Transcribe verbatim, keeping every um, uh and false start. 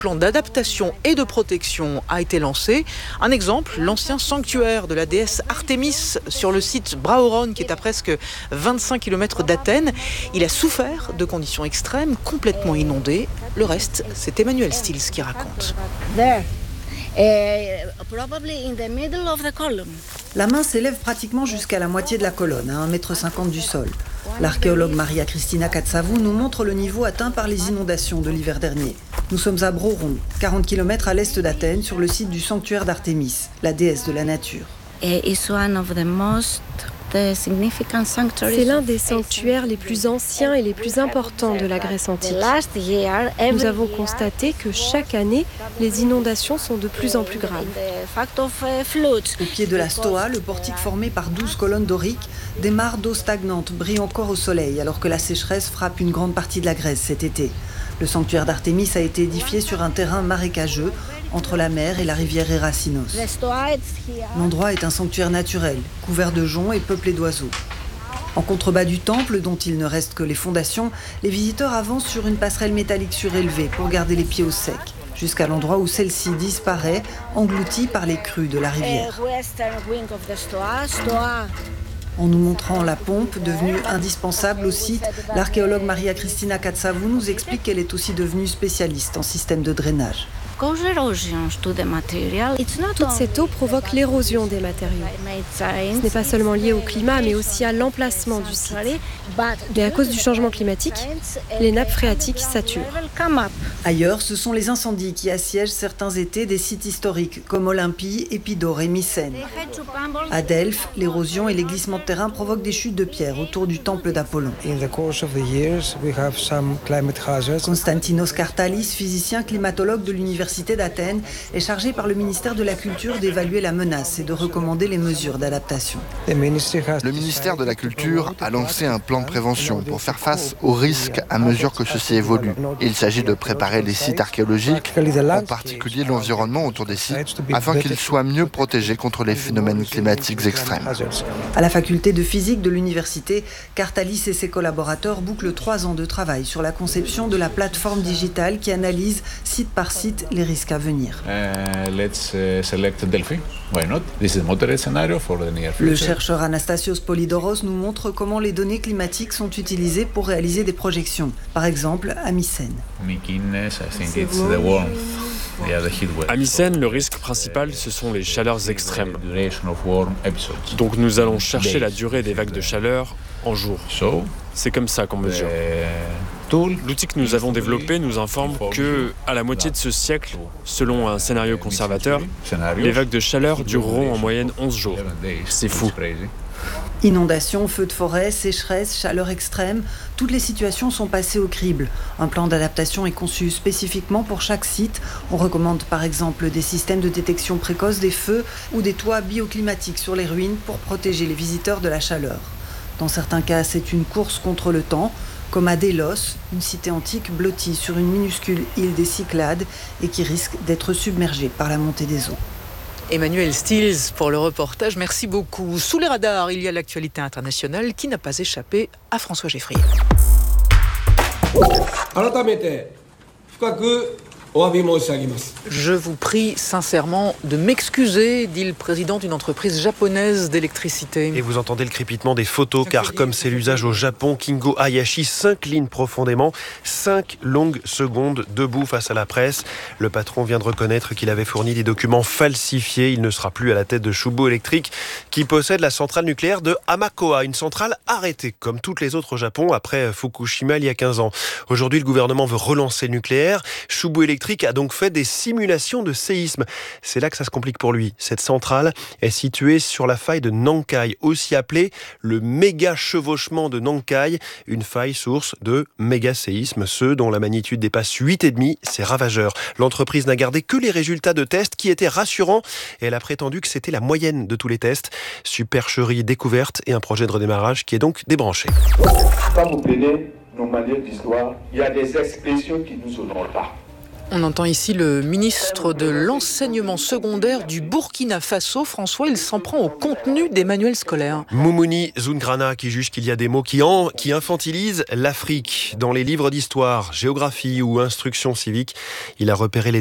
plan d'adaptation et de protection a été lancé. Un exemple, l'ancien sanctuaire de la déesse Artémis sur le site Braoron, qui est à presque vingt-cinq kilomètres d'Athènes. Il a souffert de conditions extrêmes, complètement inondé. Le reste, c'est Emmanuel Stills qui raconte. La main s'élève pratiquement jusqu'à la moitié de la colonne, à un mètre cinquante du sol. L'archéologue Maria Cristina Katsavou nous montre le niveau atteint par les inondations de l'hiver dernier. Nous sommes à Broron, quarante kilomètres à l'est d'Athènes, sur le site du sanctuaire d'Artémis, la déesse de la nature. C'est l'un des sanctuaires les plus anciens et les plus importants de la Grèce antique. Nous avons constaté que chaque année, les inondations sont de plus en plus graves. Au pied de la Stoa, le portique formé par douze colonnes doriques, des mares d'eau stagnantes brillent encore au soleil alors que la sécheresse frappe une grande partie de la Grèce cet été. Le sanctuaire d'Artémis a été édifié sur un terrain marécageux entre la mer et la rivière Erassinos. L'endroit est un sanctuaire naturel, couvert de joncs et peuplé d'oiseaux. En contrebas du temple, dont il ne reste que les fondations, les visiteurs avancent sur une passerelle métallique surélevée pour garder les pieds au sec, jusqu'à l'endroit où celle-ci disparaît, engloutie par les crues de la rivière. En nous montrant la pompe, devenue indispensable au site, l'archéologue Maria Cristina Katsavou nous explique qu'elle est aussi devenue spécialiste en système de drainage. Toute cette eau provoque l'érosion des matériaux. Ce n'est pas seulement lié au climat, mais aussi à l'emplacement du site. Mais à cause du changement climatique, les nappes phréatiques saturent. Ailleurs, ce sont les incendies qui assiègent certains étés des sites historiques, comme Olympie, Épidore et Mycène. À Delphes, l'érosion et les glissements de terrain provoquent des chutes de pierre autour du temple d'Apollon. Konstantinos Kartalis, physicien climatologue de l'université d'Athènes, est chargé par le ministère de la Culture d'évaluer la menace et de recommander les mesures d'adaptation. Le ministère de la Culture a lancé un plan de prévention pour faire face aux risques à mesure que ceci évolue. Il s'agit de préparer les sites archéologiques, en particulier l'environnement autour des sites, afin qu'ils soient mieux protégés contre les phénomènes climatiques extrêmes. À la faculté de physique de l'université, Kartalis et ses collaborateurs bouclent trois ans de travail sur la conception de la plateforme digitale qui analyse site par site les risques à venir. Uh, let's uh, select Delphi. Why not? This is a moderate scenario for the near future. Le chercheur Anastasios Polidoros nous montre comment les données climatiques sont utilisées pour réaliser des projections. Par exemple, à Mycène. À Mycène, le risque principal, ce sont les chaleurs extrêmes. Donc nous allons chercher la durée des vagues de chaleur en jours. C'est comme ça qu'on mesure. L'outil que nous avons développé nous informe que, à la moitié de ce siècle, selon un scénario conservateur, les vagues de chaleur dureront en moyenne onze jours. C'est fou. Inondations, feux de forêt, sécheresse, chaleur extrême, toutes les situations sont passées au crible. Un plan d'adaptation est conçu spécifiquement pour chaque site. On recommande par exemple des systèmes de détection précoce des feux ou des toits bioclimatiques sur les ruines pour protéger les visiteurs de la chaleur. Dans certains cas, c'est une course contre le temps, comme à Délos, une cité antique blottie sur une minuscule île des Cyclades et qui risque d'être submergée par la montée des eaux. Emmanuel Stills pour le reportage, merci beaucoup. Sous les radars, il y a l'actualité internationale qui n'a pas échappé à François Geffrier. Je vous prie sincèrement de m'excuser, dit le président d'une entreprise japonaise d'électricité. Et vous entendez le crépitement des photos, car comme c'est l'usage au Japon, Kingo Hayashi s'incline profondément, cinq longues secondes debout face à la presse. Le patron vient de reconnaître qu'il avait fourni des documents falsifiés. Il ne sera plus à la tête de Chubu Electric, qui possède la centrale nucléaire de Hamakoa, une centrale arrêtée, comme toutes les autres au Japon, après Fukushima il y a quinze ans. Aujourd'hui, le gouvernement veut relancer le nucléaire. Chubu Electric a donc fait des simulations de séisme. C'est là que ça se complique pour lui. Cette centrale est située sur la faille de Nankai, aussi appelée le méga chevauchement de Nankai, une faille source de méga séismes, ceux dont la magnitude dépasse huit virgule cinq. C'est ravageur. L'entreprise n'a gardé que les résultats de tests qui étaient rassurants et elle a prétendu que c'était la moyenne de tous les tests. Supercherie découverte et un projet de redémarrage qui est donc débranché. Quand vous prenez nos manières d'histoire, il y a des expressions qui ne nous honorent pas. On entend ici le ministre de l'enseignement secondaire du Burkina Faso. François, il s'en prend au contenu des manuels scolaires. Moumouni Zoungrana qui juge qu'il y a des mots qui, en, qui infantilisent l'Afrique. Dans les livres d'histoire, géographie ou instruction civique, il a repéré les